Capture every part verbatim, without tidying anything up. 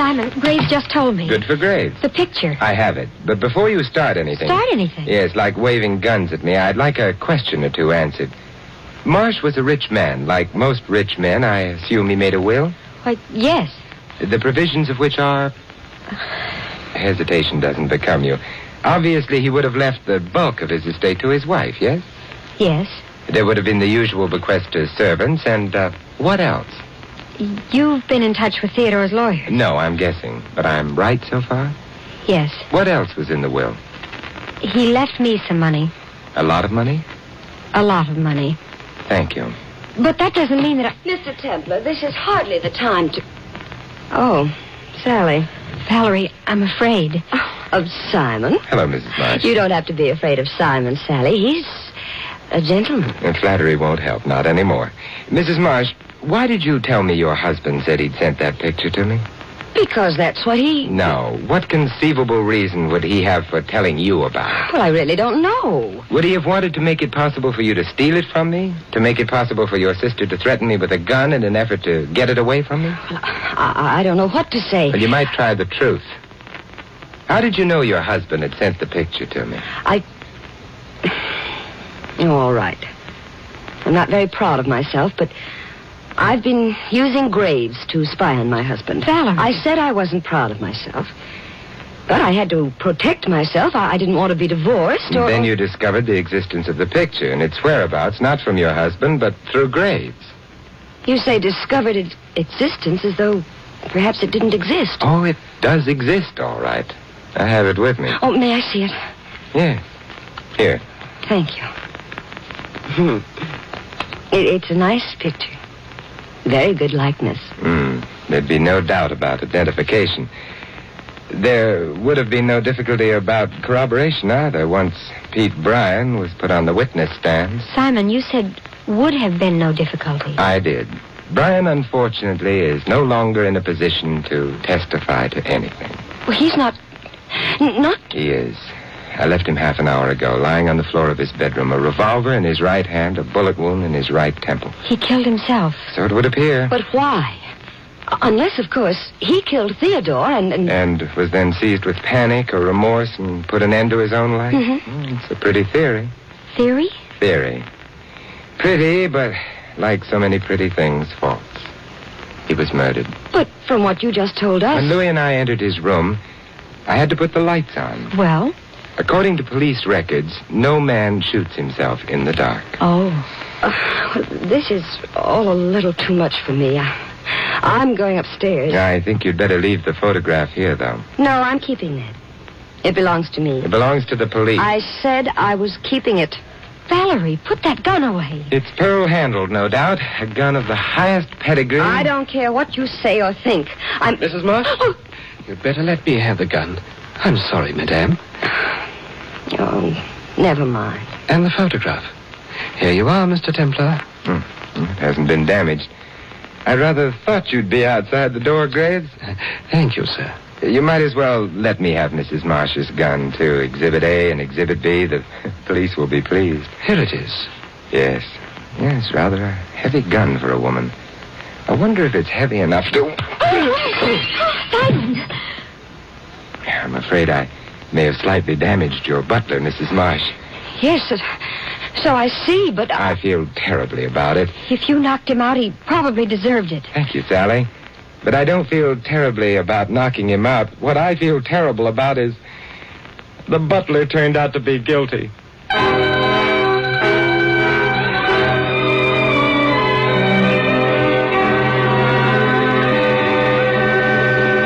Simon, Graves just told me. Good for Graves. The picture. I have it. But before you start anything... Start anything? Yes, like waving guns at me, I'd like a question or two answered. Marsh was a rich man. Like most rich men, I assume he made a will? Why, yes. The provisions of which are... Hesitation doesn't become you. Obviously, he would have left the bulk of his estate to his wife, yes? Yes. There would have been the usual bequest to servants, and, uh, what else? You've been in touch with Theodore's lawyer. No, I'm guessing. But I'm right so far? Yes. What else was in the will? He left me some money. A lot of money? A lot of money. Thank you. But that doesn't mean that I... Mister Templar, this is hardly the time to... Oh, Sally. Valerie, I'm afraid. Oh, of Simon? Hello, Missus Marsh. You don't have to be afraid of Simon, Sally. He's a gentleman. And flattery won't help, not anymore. Missus Marsh, why did you tell me your husband said he'd sent that picture to me? Because that's what he... No. What conceivable reason would he have for telling you about it? Well, I really don't know. Would he have wanted to make it possible for you to steal it from me? To make it possible for your sister to threaten me with a gun in an effort to get it away from me? Well, I, I don't know what to say. Well, you might try the truth. How did you know your husband had sent the picture to me? I... Oh, all right. I'm not very proud of myself, but... I've been using Graves to spy on my husband. Valerie. I said I wasn't proud of myself. But I had to protect myself. I, I didn't want to be divorced or... Then you discovered the existence of the picture and its whereabouts, not from your husband, but through Graves. You say discovered its existence as though perhaps it didn't exist. Oh, it does exist, all right. I have it with me. Oh, may I see it? Yes. Here. Thank you. Hmm. It, it's a nice picture. Very good likeness. Hmm. There'd be no doubt about identification. There would have been no difficulty about corroboration either once Pete Bryan was put on the witness stand. Simon, you said would have been no difficulty. I did. Bryan, unfortunately, is no longer in a position to testify to anything. Well, he's not... n- Not... He is. I left him half an hour ago, lying on the floor of his bedroom, a revolver in his right hand, a bullet wound in his right temple. He killed himself. So it would appear. But why? Unless, of course, he killed Theodore and... And, And was then seized with panic or remorse and put an end to his own life? Mm-hmm. Mm, it's a pretty theory. Theory? Theory. Pretty, but like so many pretty things, false. He was murdered. But from what you just told us... When Louis and I entered his room, I had to put the lights on. Well? According to police records, no man shoots himself in the dark. Oh. Uh, this is all a little too much for me. I, I'm going upstairs. I think you'd better leave the photograph here, though. No, I'm keeping it. It belongs to me. It belongs to the police. I said I was keeping it. Valerie, put that gun away. It's pearl-handled, no doubt. A gun of the highest pedigree. I don't care what you say or think. I'm... Missus Marsh? Oh, You'd better let me have the gun. I'm sorry, madame. oh, never mind. And the photograph. Here you are, Mister Templar. Hmm. It hasn't been damaged. I rather thought you'd be outside the door, Graves. Thank you, sir. You might as well let me have Missus Marsh's gun, too. Exhibit A and Exhibit B. The police will be pleased. Here it is. Yes. Yes, rather a heavy gun for a woman. I wonder if it's heavy enough to... Simon! I'm afraid I may have slightly damaged your butler, Missus Marsh. Yes, so, so I see, but... I... I feel terribly about it. If you knocked him out, he probably deserved it. Thank you, Sally. But I don't feel terribly about knocking him out. What I feel terrible about is the butler turned out to be guilty.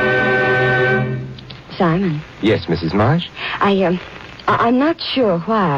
Simon. Yes, Missus Marsh? I, um, I- I'm not sure why